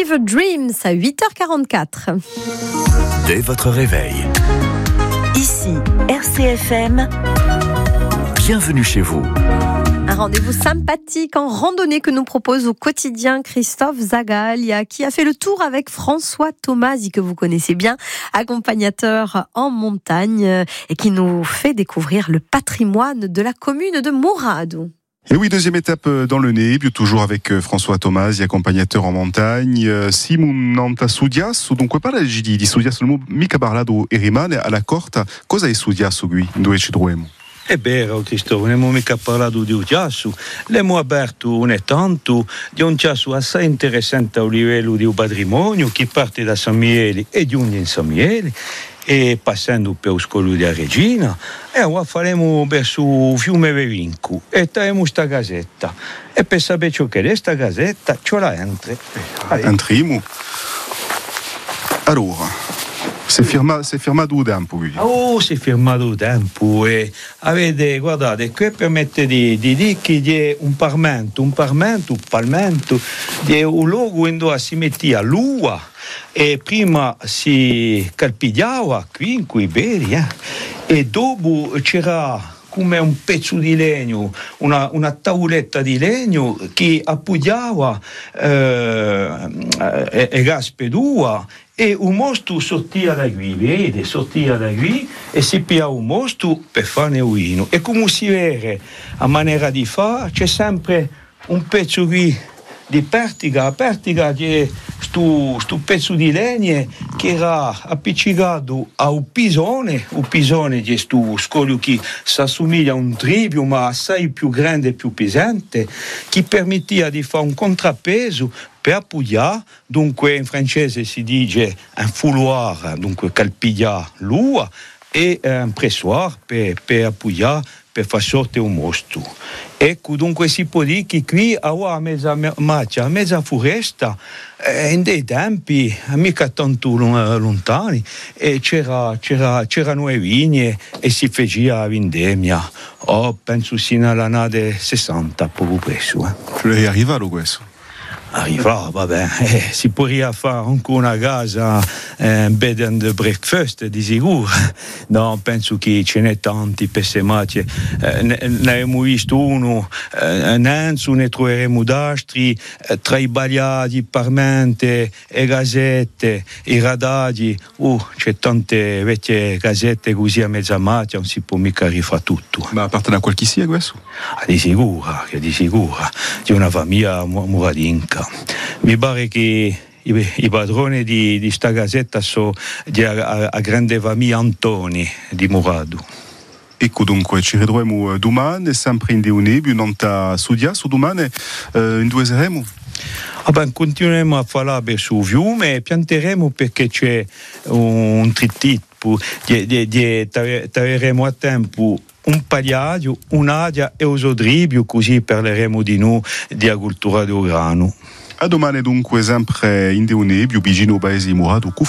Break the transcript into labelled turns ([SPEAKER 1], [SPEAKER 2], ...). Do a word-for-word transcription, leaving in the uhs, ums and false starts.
[SPEAKER 1] Fever Dreams à huit heures quarante-quatre.
[SPEAKER 2] Dès votre réveil.
[SPEAKER 3] Ici, R C F M.
[SPEAKER 2] Bienvenue chez vous.
[SPEAKER 1] Un rendez-vous sympathique en randonnée que nous propose au quotidien Christophe Zagalia, qui a fait le tour avec François Tomasi, que vous connaissez bien, accompagnateur en montagne, et qui nous fait découvrir le patrimoine de la commune de Mourado.
[SPEAKER 4] Et oui, deuxième étape dans le Nebbio, toujours avec François Tomasi, accompagnateur en montagne. Simon Nanta studiato, dunque parla di, di studiato, non mica parlato e rimane alla corta. Cosa hai studiato qui, dove ci troviamo?
[SPEAKER 5] È vero, Cristo, non abbiamo mica parlato di un chiasso, abbiamo aperto un tanto di un chiasso assai interessante a livello di un patrimonio che parte da San Miele e giunge in San Miele, e passando per lo scoglio di Regina, e ora faremo verso il fiume Vevincu e faremo sta casetta, e per sapere ciò che è sta casetta ce la entri.
[SPEAKER 4] Entriamo. Allora, si è firma, si è firmato il tempo qui.
[SPEAKER 5] Oh, si è firmato il tempo e avete, guardate, qui permette di, di dire che c'è un parmento, un parmento, un palmento, di un luogo dove si metteva l'ua e prima si calpigliava qui in quei beri, eh? E dopo c'era come un pezzo di legno, una, una tavoletta di legno che appoggiava eh, e, e gaspedua, e un mostro sortia da qui, vede, sortia da qui e si pia un mostro per farne un vino. E come si vede a maniera di fare, c'è sempre un pezzo qui di pertiga, a pertiga c'è questo pezzo di legno che era appiccicato a un pisone, un pisone è questo scoglio che si assomiglia a un trivio ma assai più grande e più pesante, che permetteva di fare un contrappeso per appoggiare, dunque in francese si dice un fouloir, dunque calpigliare l'ua, e un pressoir per, per appoggiare, per far sortere un mostro. Ecco, dunque si può dire che qui a mezza macchia, a mezza foresta, eh, in dei tempi, mica tanto lontani, e c'era, c'era, c'erano le vigne e si faceva la vendemmia. Oh, penso sino all'anno sessanta, poco presso. Eh.
[SPEAKER 4] È arrivato questo?
[SPEAKER 5] Arriva, vabbè, eh, si potrebbe fare anche una casa, eh, un bed and breakfast di sicuro. No, penso che ce n'è tanti per se macchie. Eh, ne, ne abbiamo visto uno, eh, Nanzu, ne troveremo d'altri, eh, tra i bagliati, i parmente, le casette, i radaggi. Uh, c'è tante vecchie casette così a mezza macchia, non si può mica rifare tutto.
[SPEAKER 4] Ma appartiene a qualche sia questo?
[SPEAKER 5] Ah, di sicuro, che di sicuro. C'è una famiglia muradinca. Mi pare che i, i padroni di, di sta casetta sono a, a grande famiglia Antoni di Mourado.
[SPEAKER 4] Ecco, dunque ci ritroviamo domani, sempre in Nebbio, non ti studiato domani, eh, in dove saremo?
[SPEAKER 5] Ah ben, continueremo a parlare sul fiume e pianteremo perché c'è un trittipo, troveremo a tempo un pagliaio, un'adia e un sodribio, così parleremo di noi di agricoltura del grano.
[SPEAKER 4] A domani dunque sempre in Nebbio, vicino al paese di Mourado.